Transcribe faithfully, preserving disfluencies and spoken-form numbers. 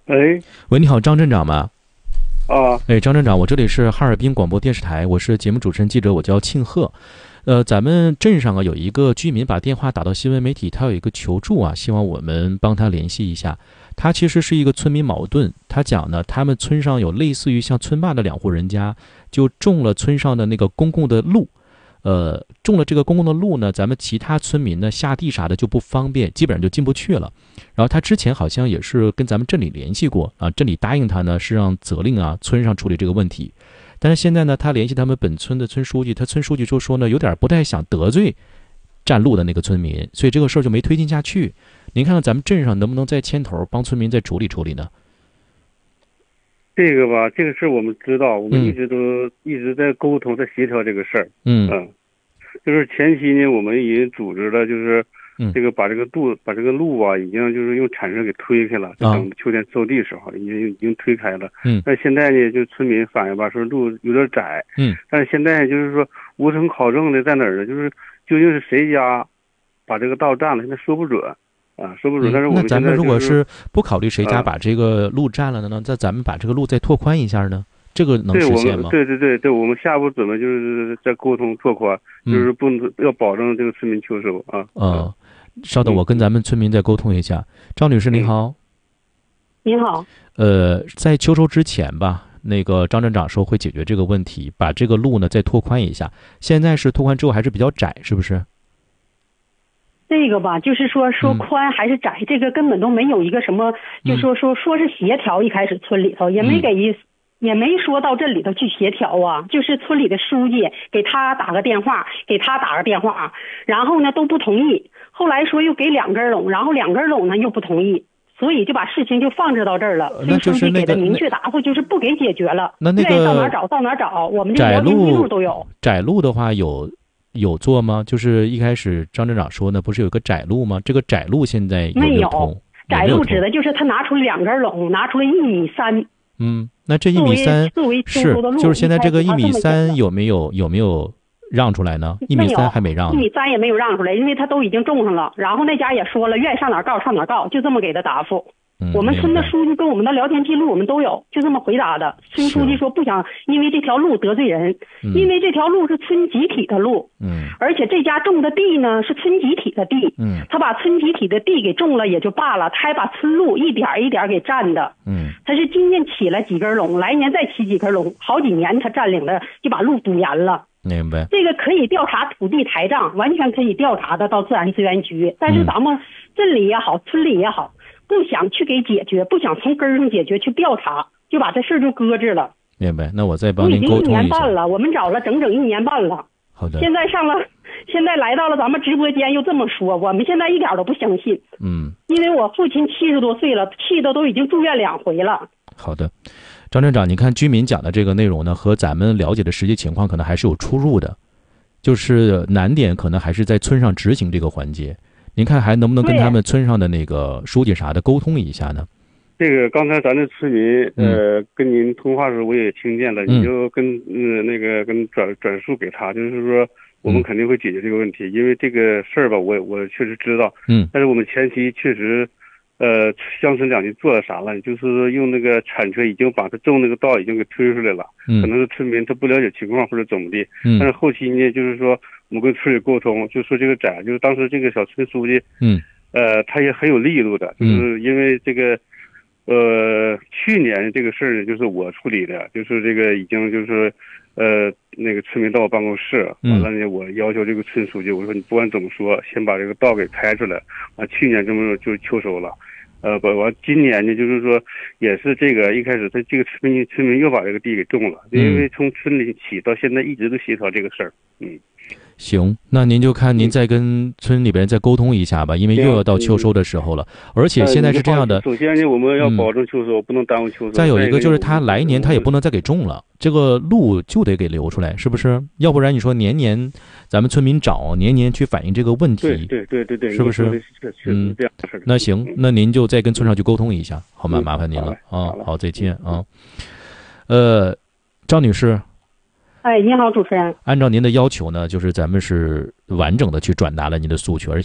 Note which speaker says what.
Speaker 1: 喂，
Speaker 2: 喂，你好，张镇长吗？
Speaker 1: 啊，
Speaker 2: 哎，张镇长，我这里是哈尔滨广播电视台，我是节目主持人记者，我叫庆贺。呃，咱们镇上啊有一个居民把电话打到新闻媒体，他有一个求助啊，希望我们帮他联系一下。他其实是一个村民矛盾，他讲呢，他们村上有类似于像村坝的两户人家，就种了村上的那个公共的路。呃，种了这个公共的路呢，咱们其他村民呢下地啥的就不方便，基本上就进不去了。然后他之前好像也是跟咱们镇里联系过啊，镇里答应他呢是让责令啊村上处理这个问题。但是现在呢，他联系他们本村的村书记，他村书记就说呢，有点不太想得罪占路的那个村民，所以这个事儿就没推进下去。您看看咱们镇上能不能再牵头帮村民再处理处理呢？
Speaker 1: 这个吧，这个事儿我们知道，我们一直都、嗯、一直在沟通，在协调这个事儿。
Speaker 2: 嗯
Speaker 1: 嗯，就是前期呢，我们已经组织了，就是这个把这个路、嗯、把这个路啊，已经就是用铲车给推开了，就等秋天收地时候，已经已经推开了。
Speaker 2: 嗯，
Speaker 1: 但现在呢，就村民反映吧，说路有点窄。
Speaker 2: 嗯，
Speaker 1: 但是现在就是说无从考证的在哪儿呢？就是究竟是谁家把这个道占了，现在说不准。啊，说不准。但是我们、
Speaker 2: 嗯、那咱们如果
Speaker 1: 是
Speaker 2: 不考虑谁家把这个路占了的呢？那、啊、咱们把这个路再拓宽一下呢？这个能实现吗？
Speaker 1: 对对对对，我们下一步准备就是在沟通拓宽，
Speaker 2: 嗯、
Speaker 1: 就是不能要保证这个村民求收啊。
Speaker 2: 嗯，稍等，我跟咱们村民再沟通一下。张女士您好。
Speaker 3: 您好。
Speaker 2: 呃，在秋收之前吧，那个张镇长说会解决这个问题，把这个路呢再拓宽一下。现在是拓宽之后还是比较窄，是不是？
Speaker 3: 这个吧，就是说说宽还是窄，嗯、这个根本都没有一个什么，就说说说是协调。一开始村里头也没给一，嗯、也没说到镇里头去协调啊，就是村里的书记给他打个电话，给他打个电话，然后呢都不同意。后来说又给两根拢，然后两根拢呢又不同意，所以就把事情就放置到这儿了。
Speaker 2: 那就是那个
Speaker 3: 给的明确答复就是不给解决了。
Speaker 2: 那那个
Speaker 3: 愿意到哪找到哪找，我们这聊天记录都有。
Speaker 2: 窄路的话有。有做吗？就是一开始张镇长说呢，不是有个窄路吗？这个窄路现在有没有通？
Speaker 3: 窄路指的就是他拿出两根垄，拿出来一米三。
Speaker 2: 嗯，那这一米三是就是现在这个一米三有没有有没有让出来呢？一米三还没让，
Speaker 3: 一米三也没有让出来，因为他都已经种上了。然后那家也说了，愿意上哪儿告上哪儿告，就这么给他答复。我们村的书记跟我们的聊天记录我们都有，就这么回答的。村书记说不想因为这条路得罪人，
Speaker 2: 嗯、
Speaker 3: 因为这条路是村集体的路，
Speaker 2: 嗯，
Speaker 3: 而且这家种的地呢是村集体的地，
Speaker 2: 嗯，
Speaker 3: 他把村集体的地给种了也就罢了，他还把村路一点一点给占的，
Speaker 2: 嗯，
Speaker 3: 他是今年起了几根垄，来年再起几根垄，好几年他占领了就把路堵严了。
Speaker 2: 明白。
Speaker 3: 这个可以调查土地台账，完全可以调查的到自然资源局，但是咱们镇里也好，村里也好。不想去给解决，不想从根上解决，去调查，就把这事儿就搁置了。
Speaker 2: 明白，那我再帮您沟通一下。
Speaker 3: 已经一年半了，我们找了整整一年半了。
Speaker 2: 好的。
Speaker 3: 现在上了，现在来到了咱们直播间，又这么说，我们现在一点都不相信。
Speaker 2: 嗯。
Speaker 3: 因为我父亲七十多岁了，气的都已经住院两回了。
Speaker 2: 好的，张镇长，你看居民讲的这个内容呢，和咱们了解的实际情况可能还是有出入的，就是难点可能还是在村上执行这个环节。您看还能不能跟他们村上的那个书记啥的沟通一下呢？
Speaker 1: 这个刚才咱的村民呃、嗯、跟您通话的时候我也听见了，
Speaker 2: 嗯、
Speaker 1: 你就跟呃那个跟转转述给他，就是说我们肯定会解决这个问题，嗯、因为这个事儿吧，我我确实知道，
Speaker 2: 嗯，
Speaker 1: 但是我们前期确实呃乡村两局做了啥了，就是说用那个铲车已经把他种那个道已经给推出来了，
Speaker 2: 嗯，
Speaker 1: 可能是村民他不了解情况或者怎么的，
Speaker 2: 嗯，
Speaker 1: 但是后期呢就是说。我们跟村里沟通，就说这个窄，就是当时这个小村书记，
Speaker 2: 嗯，
Speaker 1: 呃，他也很有力度的，就是因为这个，呃，去年这个事儿呢，就是我处理的，就是这个已经就是，呃，那个村民到我办公室，完了呢，我要求这个村书记，我说你不管怎么说，先把这个道给开出来，啊，去年这么就秋收了，呃，不完今年呢，就是说也是这个一开始他这个村民村民又把这个地给种了，因为从村里起到现在一直都协调这个事儿，嗯。
Speaker 2: 行，那您就看您再跟村里边再沟通一下吧，因为又要到秋收的时候了，而且现在是这样的。
Speaker 1: 首先呢，我们要保证秋收，不能耽误秋收。
Speaker 2: 再有一个就是他来年他也不能再给种了，这个路就得给留出来，是不是？要不然你说年年咱们村民找，年年去反映这个问题，
Speaker 1: 对对对对，
Speaker 2: 是不是？
Speaker 1: 嗯，这样
Speaker 2: 的事。那行，那您就再跟村上去沟通一下，好吗？麻烦您了啊！好，再见啊。呃，张女士。
Speaker 3: 哎，您好，主持人。
Speaker 2: 按照您的要求呢，就是咱们是完整的去转达了您的诉求，而且